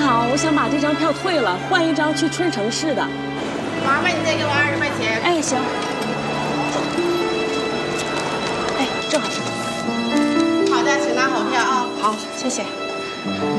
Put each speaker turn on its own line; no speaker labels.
好，我想把这张票退了，换一张去春城市的。
麻烦你再给我20块钱。
哎，行。哎，正好是。
好的，请拿好票啊。
好，谢谢。